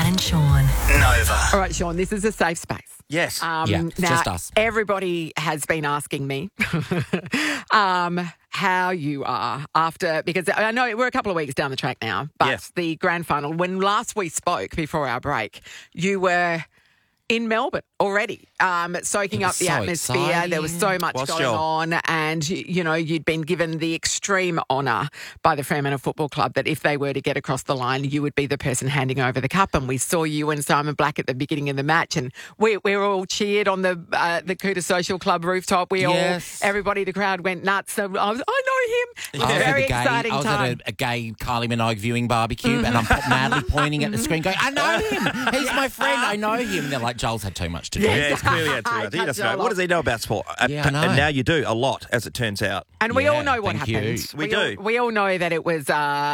and Sean. Nova. All right, Sean, this is a safe space. Yes. Now, just us. Everybody has been asking me how you are after, because I know we're a couple of weeks down the track now, but Yes. the grand final, when last we spoke before our break, you were in Melbourne already, soaking It up was the so atmosphere. exciting. There was so much Was, going Joel? on, and you know you'd been given the extreme honour by the Fremantle Football Club that if they were to get across the line, you would be the person handing over the cup. And we saw you and Simon Black at the beginning of the match, and we were all cheered on the Cooter Social Club rooftop. Yes. Everybody, the crowd went nuts. So I know him. It was I a was very at exciting I was time. at a gay Kylie Minogue viewing barbecue, and I'm madly pointing at the screen, going, "I know him. He's my friend. I know him." And they're like, "Joel's had too much to drink." Yeah, it's clearly had to. I think he doesn't know. What does he know about sport? Yeah, I know. And now you do a lot, as it turns out. And we all Yeah, know what thank you. happened. We do. We all know that it was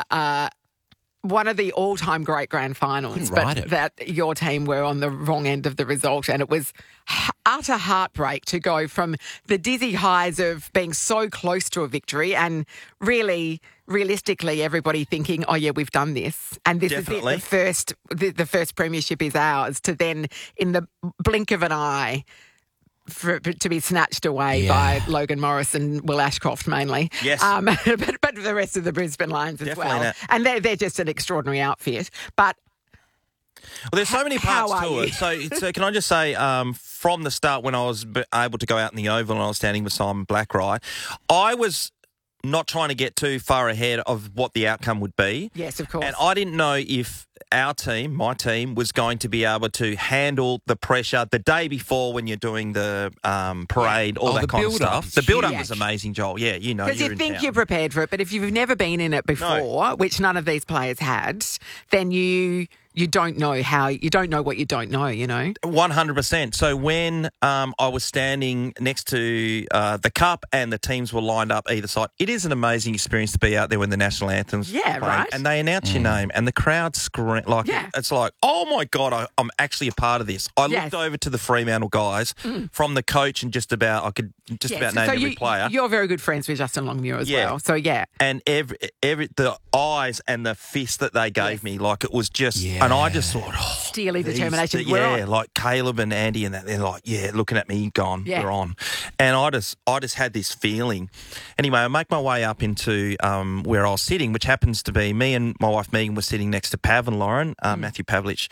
one of the all-time great grand finals, Couldn't write but it. that your team were on the wrong end of the result, and it was utter heartbreak to go from the dizzy highs of being so close to a victory and really, realistically, everybody thinking, "Oh yeah, we've done this, and this Definitely. is it. The first premiership is ours." To then, in the blink of an eye, for to be snatched away Yeah. by Logan Morris and Will Ashcroft mainly. Yes. But the rest of the Brisbane Lions as Definitely well. not. And they're just an extraordinary outfit. But Well, there's so many How parts are to you? it. So can I just say, from the start, when I was able to go out in the Oval and I was standing with Simon Black, right, I was not trying to get too far ahead of what the outcome would be. yes, of course. And I didn't know if our team, my team, was going to be able to handle the pressure the day before when you're doing the parade, all Oh, that the kind of build-up stuff. is The build-up huge. was amazing, Joel. Yeah, you know, Because you're you in think town. you're prepared for it, but if you've never been in it before, which none of these players had, then you don't know what you don't know, you know? 100%. So when I was standing next to the cup and the teams were lined up either side, it is an amazing experience to be out there when the national anthem's Yeah, playing, right. and they announce your name and the crowd scream like Yeah. it's like, oh my God, I'm actually a part of this. I Yes. looked over to the Fremantle guys from the coach and I could just about name every player. You're very good friends with Justin Longmuir as Yeah. well. So, yeah. And every the eyes and the fist that they gave Yes. me, like it was just, Yeah. and I just thought, oh, Steely these- determination. We're yeah, on. like Caleb and Andy and that, they're like, yeah, looking at me, gone, Yeah. we're on. And I just had this feeling. Anyway, I make my way up into where I was sitting, which happens to be me and my wife Megan were sitting next to Pav and Lauren, Matthew Pavlich,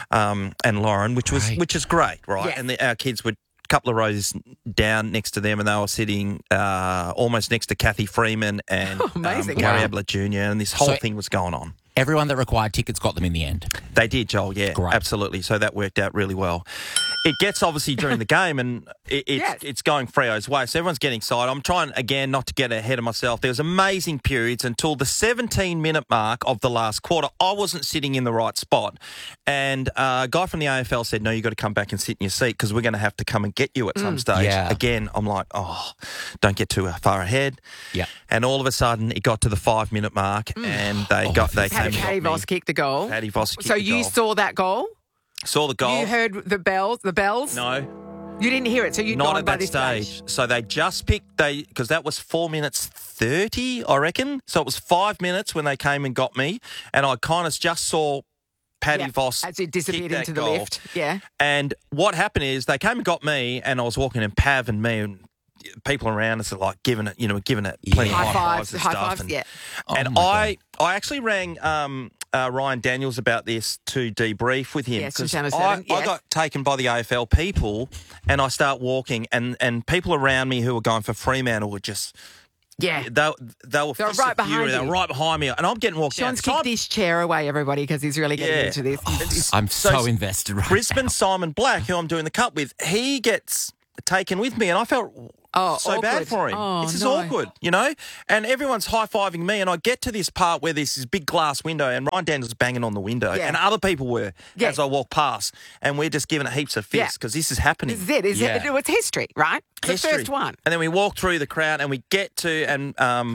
and Lauren, which is great, right? Yes. And our kids were a couple of rows down next to them, and they were sitting almost next to Kathy Freeman and amazing. Gary Wow. Ablett Jr., and this whole So- thing was going on. Everyone that required tickets got them in the end. They did, Joel, yeah, Great. absolutely. So that worked out really well. It gets obviously during the game, and Yes. it's going Freo's way. So everyone's getting excited. I'm trying, again, not to get ahead of myself. There was amazing periods until the 17-minute mark of the last quarter. I wasn't sitting in the right spot. And a guy from the AFL said, no, you've got to come back and sit in your seat because we're going to have to come and get you at some stage. Yeah. Again, I'm like, oh, don't get too far ahead. Yeah. And all of a sudden, it got to the 5-minute mark, and they came Paddy and got Paddy me. Voss kicked the goal. Paddy Voss kicked So the you goal. saw that goal? Saw the goal. You heard the bells? No, You didn't hear it, so you'd not gone at by that this stage. So they just picked because that was 4 minutes 30, I reckon. So it was 5 minutes when they came and got me, and I kind of just saw Paddy Yeah, Voss as it disappeared kick that into the goal. lift. Yeah. And what happened is they came and got me, and I was walking, and Pav and me and people around us are like giving it plenty of High high fives, fives and high stuff. fives, and yeah. and my I actually rang Ryan Daniels about this to debrief with him Yes, from because Channel I 7, yes. got taken by the AFL people, and I start walking, and people around me who were going for Fremantle were just. Yeah. They were They were fists right of fury. behind They you. were right behind me, and I'm getting walked Sean's out. kicked his chair away, everybody, because he's really getting Yeah. into this. I'm So so invested right Brisbane now. Simon Black, who I'm doing the cup with, he gets taken with me, and I felt so bad awkward. for him. Oh, this is no. awkward, you know? And everyone's high-fiving me, and I get to this part where there's this big glass window, and Ryan Daniels is banging on the window, Yeah. and other people were Yeah. as I walk past, and we're just giving it heaps of Yeah. fists because this is happening. This is it. Yeah. It's history, right? It's History. the first one. And then we walk through the crowd, and we get to, and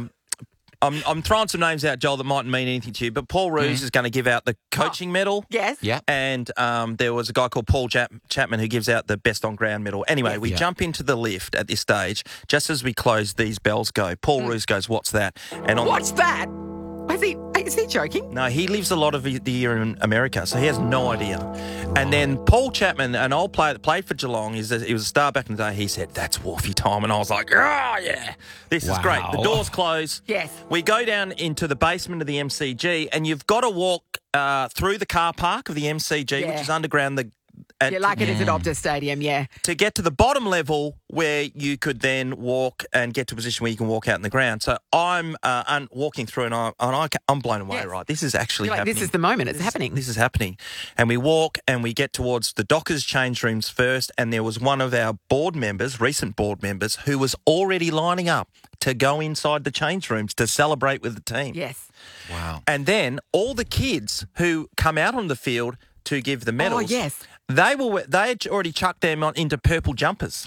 I'm throwing some names out, Joel, that mightn't mean anything to you, but Paul Roos is going to give out the coaching medal. Yes. Yeah. And there was a guy called Paul Chapman who gives out the best on ground medal. Anyway, we Yeah. jump into the lift at this stage. Just as we close, these bells go. Paul Roos goes, "What's that?" And I'm What's that? Has he? Is he joking? No, he lives a lot of the year in America, so he has no idea. And then Paul Chapman, an old player that played for Geelong, he was a star back in the day, he said, that's Wolfie time. And I was like, oh, yeah, this is great. The doors close. Yes. We go down into the basement of the MCG, and you've got to walk through the car park of the MCG, which is underground. Like it is at Optus Stadium, yeah. To get to the bottom level where you could then walk and get to a position where you can walk out in the ground. So I'm walking through and I'm blown away, right? This is actually happening. This is the moment. It's happening. This is happening. And we walk and we get towards the Dockers change rooms first, and there was one of our board members, recent board members, who was already lining up to go inside the change rooms to celebrate with the team. Yes. Wow. And then all the kids who come out on the field to give the medals. Oh, yes. They had already chucked them into purple jumpers.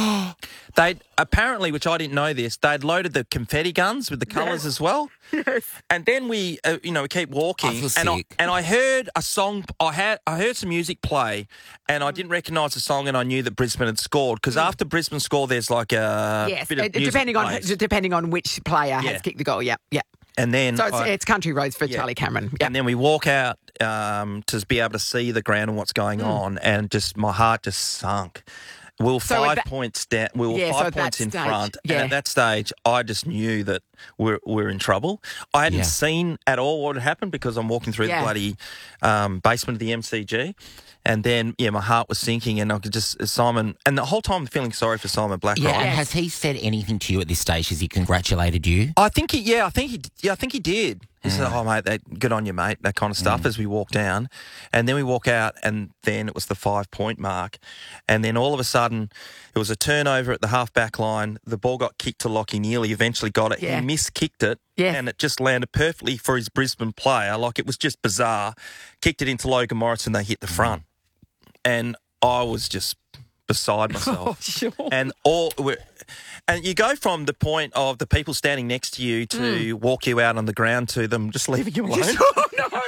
They'd apparently, which I didn't know this, they'd loaded the confetti guns with the colours as well. Yes. And then we keep walking, and I heard a song. I heard some music play, and I didn't recognise the song, and I knew that Brisbane had scored because after Brisbane scored, there's like a bit of music depending on which player has kicked the goal. Yeah, yeah. And then it's country roads for Charlie Cameron. Yep. And then we walk out to be able to see the ground and what's going on, and just my heart just sunk. We were 5 points down. We were 5 points in front, and at that stage, I just knew that we're in trouble. I hadn't seen at all what had happened because I'm walking through the bloody basement of the MCG. And then, my heart was sinking, and I could Simon, and the whole time I'm feeling sorry for Simon Blackrock. Yeah, and has he said anything to you at this stage? Has he congratulated you? I think he did. He said, "Oh, mate, good on you, mate." That kind of stuff as we walk down, and then we walk out, and then it was the 5 point mark, and then all of a sudden it was a turnover at the half back line. The ball got kicked to Lockie Neal. He eventually got it. Yeah. He miskicked it, and it just landed perfectly for his Brisbane player. Like it was just bizarre. Kicked it into Logan Morris, and they hit the front. And I was just beside myself. Oh, sure. And you go from the point of the people standing next to you to walk you out on the ground to them just leaving you alone. Oh, no.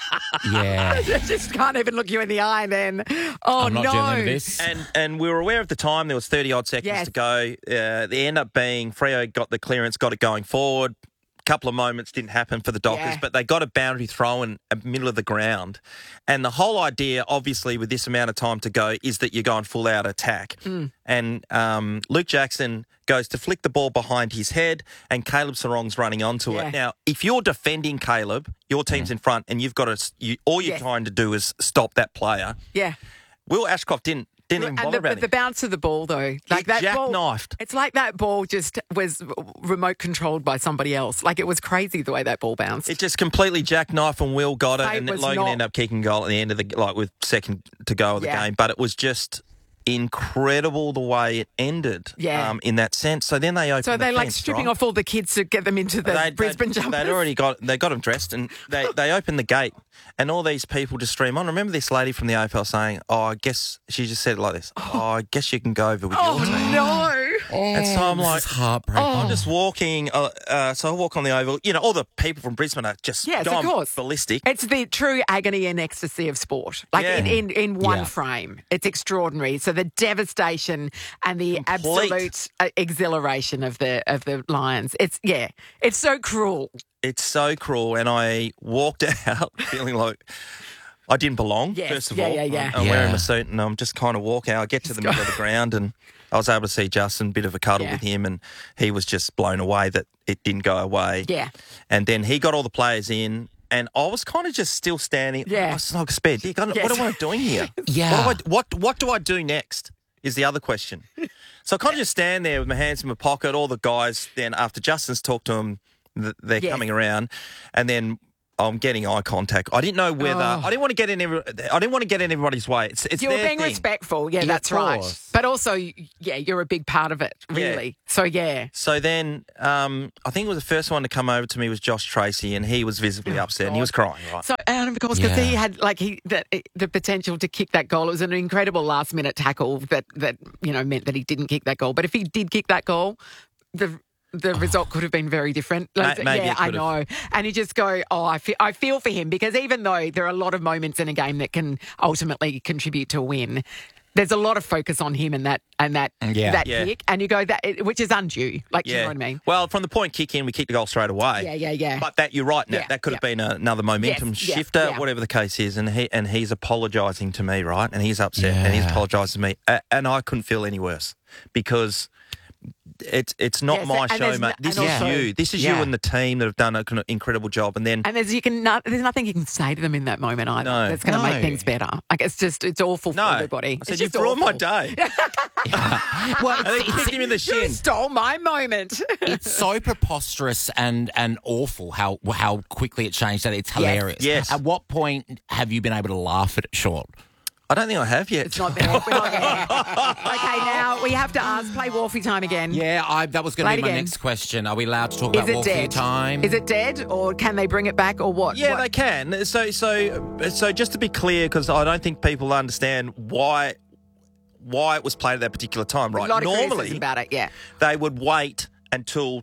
Yeah. I just can't even look you in the eye then. Oh, I'm not doing this. And we were aware at the time there was 30-odd seconds to go. They end up being Freo got the clearance, got it going forward. Couple of moments didn't happen for the Dockers, but they got a boundary throw in the middle of the ground. And the whole idea, obviously, with this amount of time to go, is that you're going full out attack. And Luke Jackson goes to flick the ball behind his head, and Caleb Sarong's running onto it. Now, if you're defending Caleb, your team's in front, and you've got all you're trying to do is stop that player. Yeah. Will Ashcroft didn't even bother about it. The bounce of the ball, though. Like that jackknifed. It's like that ball just was remote controlled by somebody else. Like it was crazy the way that ball bounced. It just completely jackknifed, and Will got it, and Logan ended up kicking goal at the end of with second to go of the game. But it was just incredible the way it ended in that sense. So then they opened So they stripping off all the kids to get them into the Brisbane jumpers? They got them dressed, and they opened the gate, and all these people just stream on. Remember this lady from the AFL saying, I guess, she just said it like this, I guess you can go over with your team. Oh, no. And so I'm like, heartbreaking. I'm just walking, so I walk on the oval. All the people from Brisbane are just ballistic. It's the true agony and ecstasy of sport. Like in one frame. It's extraordinary. So the devastation and the absolute exhilaration of the Lions. It's so cruel. It's so cruel. And I walked out feeling like I didn't belong, first of all. I'm wearing my suit, and I'm just kind of walking out. I get to the middle of the ground, and I was able to see Justin, a bit of a cuddle with him, and he was just blown away that it didn't go away. Yeah. And then he got all the players in, and I was kind of just still standing. I was like, what am I doing here? What do I do next is the other question. So I kind of just stand there with my hands in my pocket. All the guys, then after Justin's talked to them, they're coming around, and then I'm getting eye contact. I didn't know whether I didn't want to get in. I didn't want to get in everybody's way. It's you were being respectful. Yeah, that's right. But also, you're a big part of it, really. Yeah. So then, I think it was the first one to come over to me was Josh Tracy, and he was visibly upset, and he was crying. Right. So, and of course, because he had the potential to kick that goal. It was an incredible last minute tackle that meant that he didn't kick that goal. But if he did kick that goal, the result could have been very different. Maybe I know. And you just go, I feel for him, because even though there are a lot of moments in a game that can ultimately contribute to a win, There's a lot of focus on him and that Yeah. kick, and you go which is undue. Like, you know what I mean? Well, from the point kick in, we kicked the goal straight away. Yeah. But you're right, Nat, that could have been another momentum shifter, whatever the case is. And he's apologising to me, right? And he's upset, and he's apologising to me, and I couldn't feel any worse because it's not my show, mate. This is you. This is you and the team that have done an incredible job. And there's nothing you can say to them in that moment either. No. That's going to make things better. Like, it's awful for everybody. I said, you've ruined my day. Well, they kicked him in the shin. You stole my moment. It's so preposterous and awful how quickly it changed that it's hilarious. Yes. At what point have you been able to laugh at it, Sean? I don't think I have yet. It's not there. We're not there. Okay, now we have to play Wolfie time again. Yeah, that was going to be my next question. Are we allowed to talk about Wolfie time? Is it dead, or can they bring it back, or what? Yeah, they can. So just to be clear, because I don't think people understand why it was played at that particular time, right? A lot of Normally, criticism about it, yeah. They would wait until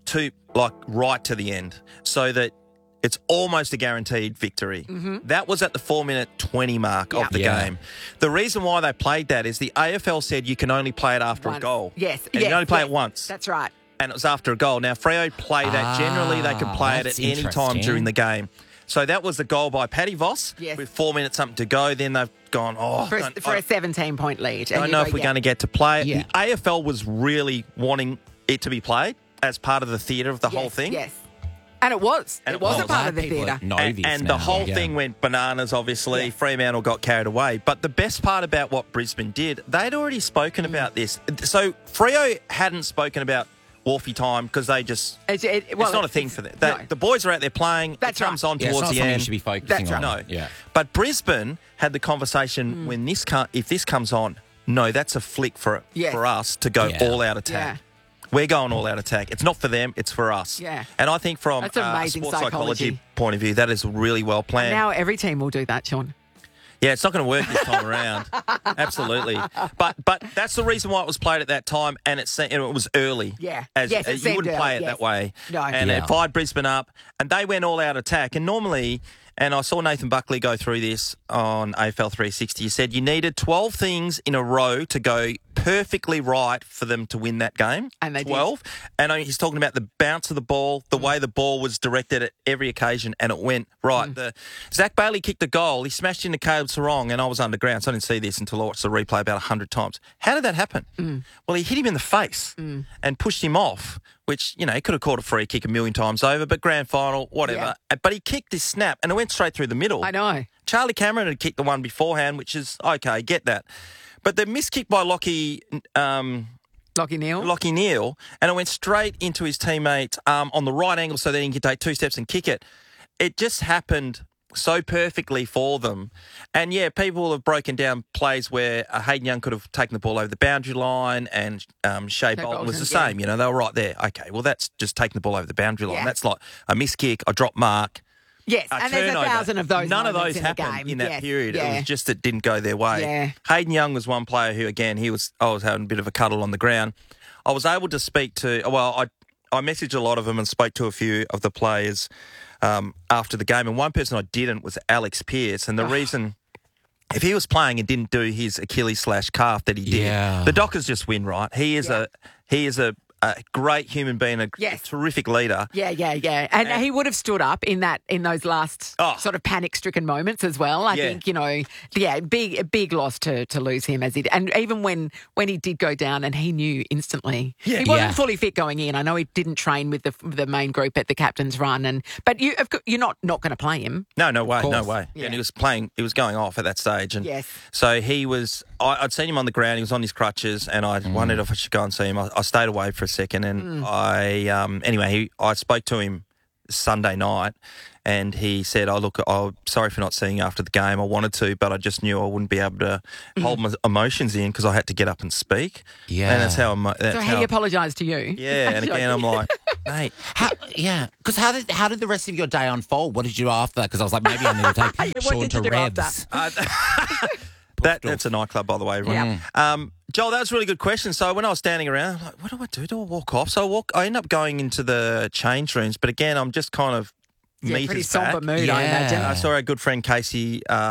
right to the end, so that it's almost a guaranteed victory. Mm-hmm. That was at the 4-minute 20 mark of the game. The reason why they played that is the AFL said you can only play it after a goal. Yes. And you can only play it once. That's right. And it was after a goal. Now, Freo play that. Generally, they can play it at any time during the game. So that was the goal by Paddy Voss with 4 minutes something to go. Then they've gone, for a 17-point lead. I don't know if we're going to get to play it. Yeah. The AFL was really wanting it to be played as part of the theatre of the whole thing. Yes. And it was. It was a part of the theatre. And the whole thing went bananas, obviously. Yes. Fremantle got carried away. But the best part about what Brisbane did, they'd already spoken about this. So Freo hadn't spoken about Wolfie time because they just... It's not a thing for them. No. The boys are out there playing. That's it comes right. on towards it's not the something end. you should be focusing on. No. Yeah. But Brisbane had the conversation when if this comes on, no, that's a flick for us to go all-out attack. Yeah. We're going all-out attack. It's not for them, it's for us. Yeah. And I think from That's amazing sports psychology point of view, that is really well planned. Now every team will do that, Sean. Yeah, it's not going to work this time around. Absolutely. But that's the reason why it was played at that time, and it was early. Yeah. You wouldn't play it that way. No. And it fired Brisbane up, and they went all-out attack. And normally... And I saw Nathan Buckley go through this on AFL 360. He said you needed 12 things in a row to go perfectly right for them to win that game. And they 12. And he's talking about the bounce of the ball, the way the ball was directed at every occasion, and it went right. Zach Bailey kicked a goal. He smashed into Caleb Sarong, and I was underground, so I didn't see this until I watched the replay about 100 times. How did that happen? Well, he hit him in the face and pushed him off, which, he could have caught a free kick a million times over, but grand final, whatever. Yeah. But he kicked this snap, and it went straight through the middle. I know. Charlie Cameron had kicked the one beforehand, which is, okay, get that. But the missed kick by Lockie Neal, and it went straight into his teammate's arm on the right angle so that he could take 2 steps and kick it. It just happened so perfectly for them. And, people have broken down plays where Hayden Young could have taken the ball over the boundary line, and Shea Bolton was the same. They were right there. Okay, well, that's just taking the ball over the boundary line. That's like a missed kick, a drop mark. Yes, and there's 1,000 of those. None of those happened in that period. It was just it didn't go their way. Yeah. Hayden Young was one player who, again, I was having a bit of a cuddle on the ground. I was able to speak to, I messaged a lot of them and spoke to a few of the players after the game. And one person I didn't was Alex Pearce. And the reason, if he was playing and didn't do his Achilles/calf that he did, the Dockers just win, right? He is a great human being, a terrific leader. Yeah. And he would have stood up in those last sort of panic-stricken moments as well. I think, big loss to lose him and even when he did go down, and he knew instantly. He wasn't fully fit going in. I know he didn't train with the main group at the captain's run, but you're not going to play him. No way. Yeah. And he was going off at that stage. And so he was, I'd seen him on the ground, he was on his crutches, and I wondered if I should go and see him. I stayed away for a second, and I spoke to him Sunday night, and he said, I'm sorry for not seeing you after the game. I wanted to, but I just knew I wouldn't be able to hold my emotions in because I had to get up and speak. Yeah. And that's how he apologised to you. Yeah, and again, I'm like, mate. Because how did the rest of your day unfold? What did you do after that? Because I was like, maybe I need to take Sean to Revs. That's a nightclub, by the way, everyone. Yeah. Joel, that was a really good question. So when I was standing around, I'm like, what do I do? Do I walk off? So I end up going into the change rooms. But again, I'm just kind of meters pretty back. somber mood, I imagine. I saw our good friend Casey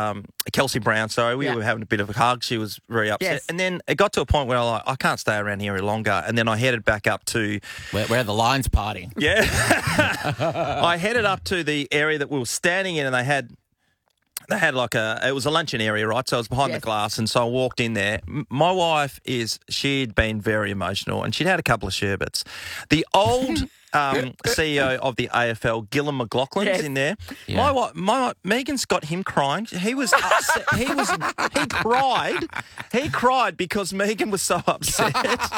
Kelsey Brown, sorry, we Yeah. were having a bit of a hug. She was very upset. Yes. And then it got to a point where I can't stay around here any longer. And then I headed back up to, Where are the Lions party? yeah, I headed up to the area that we were standing in, and they had like it was a luncheon area, right? So I was behind Yes. the glass, and so I walked in there. My wife she'd been very emotional, and she'd had a couple of sherbets. The old CEO of the AFL, Gillon McLaughlin's Yes. in there. Yeah. Megan's got him crying. He was upset. He cried because Megan was so upset.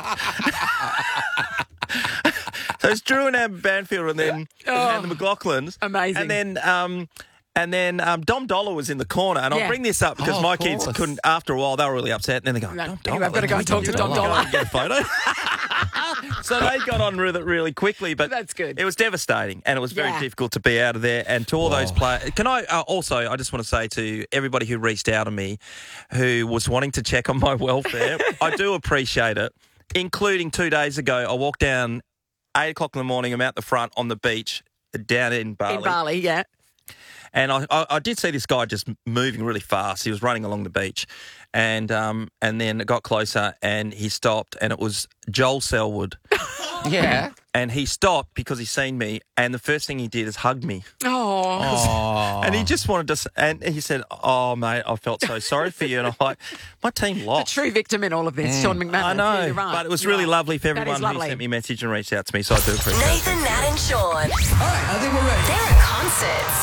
So it's Drew and Amber Banfield, and then and the McLaughlins. Amazing. And then Dom Dollar was in the corner, and Yeah. I'll bring this up because Oh, my of kids course. couldn't. After a while, they were really upset, and then they go, No, Dom Dollar, I've got to go and talk to Dom Can I Dollar. get a photo? So they got on with it really quickly, but That's good. It was devastating, and it was very Yeah. difficult to be out of there. And to all those players, can I also? I just want to say to everybody who reached out to me, who was wanting to check on my welfare, I do appreciate it. Including 2 days ago, I walked down 8 o'clock in the morning. I'm out the front on the beach down in Bali. In Bali, yeah. And I did see this guy just moving really fast. He was running along the beach, and then it got closer, and he stopped, and it was Joel Selwood. Yeah. And he stopped because he seen me, and the first thing he did is hug me. Oh. Oh. And he just wanted to, and he said, "Oh, mate, I felt so sorry for you." And I'm like, my team A lost. true victim in all of this, Sean McMahon. I know, You're right. but it was You're really right. lovely for That is everyone who lovely. sent me a message and reached out to me, so I do appreciate it. Nathan, Nat, and Sean. All right, I think we're ready. They're at concerts.